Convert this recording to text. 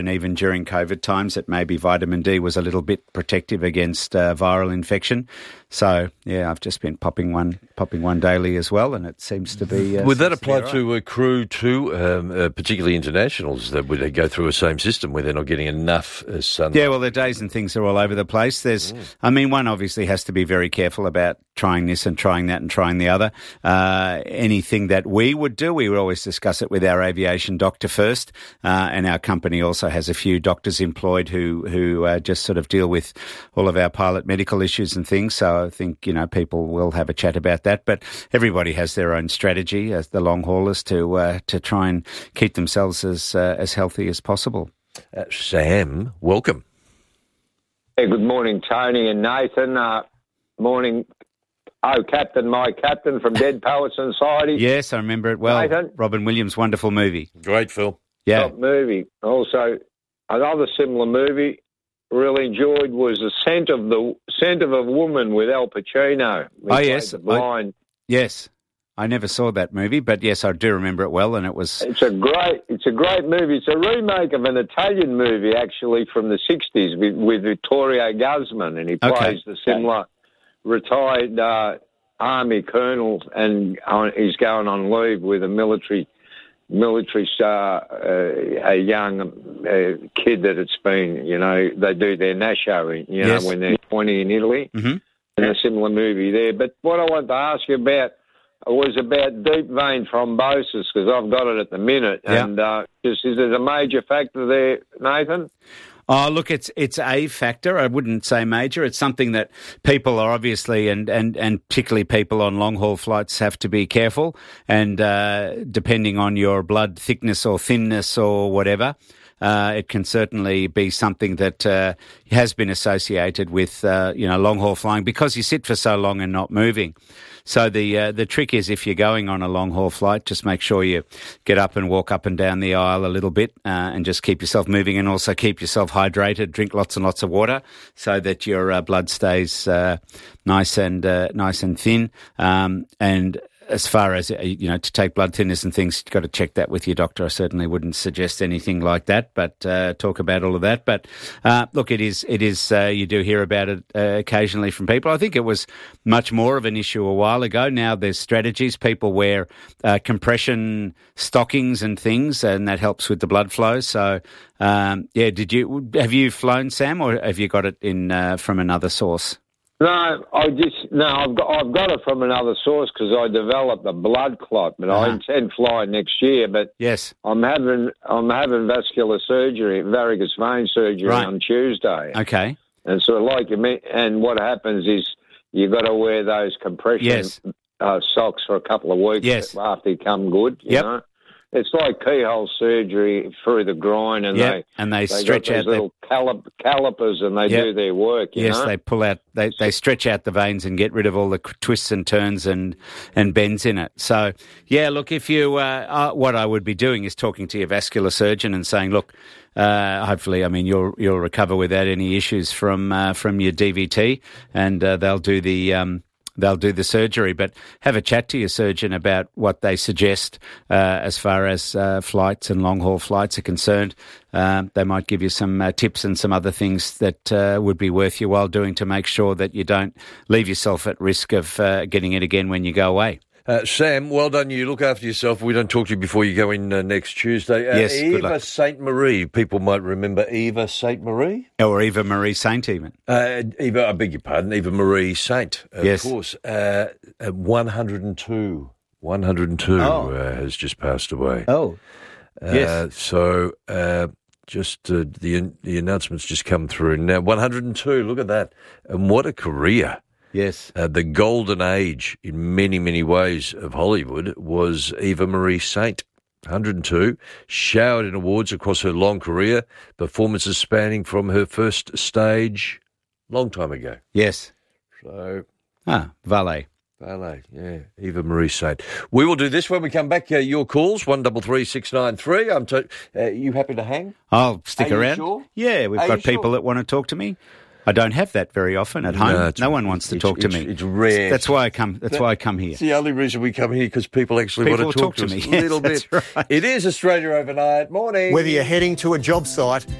And even during COVID times, that maybe vitamin D was a little bit protective against viral infection. So, yeah, I've just been popping one daily as well, and it seems to be... Would that apply to a crew too, particularly internationals, that would they go through a same system where they're not getting enough sun? Yeah, well, the days and things are all over the place. One obviously has to be very careful about trying this and trying that and trying the other. Anything that we would do, we would always discuss it with our aviation doctor first, and our company also has a few doctors employed who just sort of deal with all of our pilot medical issues and things. So I think, people will have a chat about that. But everybody has their own strategy as the long haulers to try and keep themselves as healthy as possible. Sam, welcome. Hey, good morning, Tony and Nathan. Morning. Oh, Captain, my captain from Dead Poets Society. Yes, I remember it well. Nathan. Robin Williams, wonderful movie. Great film. Yeah. Top movie. Also, another similar movie really enjoyed was The Scent of a Woman with Al Pacino. Yes. Blind. Yes. I never saw that movie, but yes, I do remember it well, and it was... It's a great movie. It's a remake of an Italian movie, actually, from the 60s with Vittorio Gassman, and he plays the similar retired army colonel, and he's going on leave with a military star, a young kid that it's been, they do their nasho, when they're 20 in Italy, and a similar movie there. But what I wanted to ask you about was about deep vein thrombosis, because I've got it at the minute, and is it a major factor there, Nathan? Oh, look, it's a factor. I wouldn't say major. It's something that people are obviously, and particularly people on long-haul flights, have to be careful. And depending on your blood thickness or thinness or whatever, it can certainly be something that has been associated with, long-haul flying, because you sit for so long and not moving. So the trick is, if you're going on a long-haul flight, just make sure you get up and walk up and down the aisle a little bit, and just keep yourself moving, and also keep yourself hydrated. Drink lots and lots of water so that your blood stays nice and thin. And as far as, to take blood thinners and things, you've got to check that with your doctor. I certainly wouldn't suggest anything like that, but talk about all of that. But look, it is. You do hear about it occasionally from people. I think it was much more of an issue a while ago. Now there's strategies. People wear compression stockings and things, and that helps with the blood flow. So, have you flown, Sam, or have you got it in from another source? No, I've got it from another source, because I developed a blood clot, but I intend flying next year. But yes, I'm having vascular surgery, varicose vein surgery on Tuesday. Okay, and so and what happens is you've got to wear those compression socks for a couple of weeks after you come good. You know? It's like keyhole surgery through the groin, and they stretch out little calipers, and they do their work. You know? They pull out, they stretch out the veins and get rid of all the twists and turns and bends in it. So, look, if you, what I would be doing is talking to your vascular surgeon and saying, look, hopefully, you'll recover without any issues from your DVT, and they'll do the surgery, but have a chat to your surgeon about what they suggest as far as flights and long-haul flights are concerned. They might give you some tips and some other things that would be worth your while doing to make sure that you don't leave yourself at risk of getting it again when you go away. Sam, well done. You look after yourself. We don't talk to you before you go in next Tuesday. Yes, Eva St. Marie. People might remember Eva St. Marie. Or Eva Marie Saint even. Eva, I beg your pardon, Eva Marie Saint, of course. 102. 102 has just passed away. Oh, yes. So just the announcement's just come through now. 102, look at that. And what a career. Yes. The golden age in many, many ways of Hollywood was Eva Marie Saint. 102, showered in awards across her long career, performances spanning from her first stage long time ago. Yes. So. Valet, yeah. Eva Marie Saint. We will do this when we come back. Your calls, 133693. You happy to hang? I'll stick around. You sure? Yeah, we've got people that want to talk to me. I don't have that very often at home. No one wants to talk to me. It's rare. That's why I come. That's why I come here. It's the only reason we come here, because people actually want to talk to us me. a little bit. Right. It is Australia Overnight. Morning. Whether you're heading to a job site